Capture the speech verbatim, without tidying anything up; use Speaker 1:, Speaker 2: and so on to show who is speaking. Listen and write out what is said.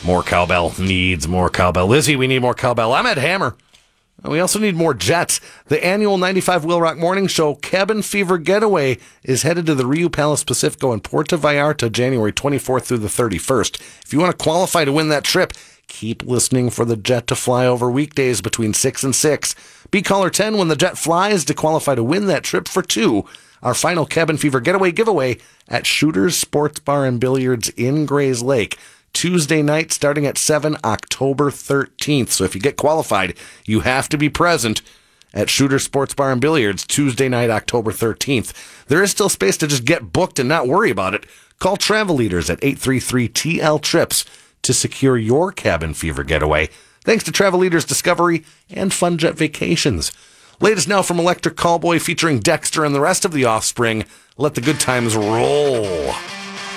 Speaker 1: More cowbell needs more cowbell. Lizzie, we need more cowbell. I'm Ed Hammer. We also need more jets. The annual ninety-five Wheel Rock Morning Show Cabin Fever Getaway is headed to the Rio Palace Pacifico in Puerto Vallarta January twenty-fourth through the thirty-first. If you want to qualify to win that trip, keep listening for the jet to fly over weekdays between six and six. Be caller ten when the jet flies to qualify to win that trip for two. Our final Cabin Fever Getaway giveaway at Shooters Sports Bar and Billiards in Grays Lake. Tuesday night starting at seven, October thirteenth. So if you get qualified, you have to be present at Shooters Sports Bar and Billiards Tuesday night, October thirteenth. There is still space to just get booked and not worry about it. Call Travel Leaders at eight three three T L Trips to secure your Cabin Fever Getaway. Thanks to Travel Leaders Discovery and Fun Jet Vacations. Latest now from Electric Callboy featuring Dexter and the rest of the Offspring. Let the good times roll.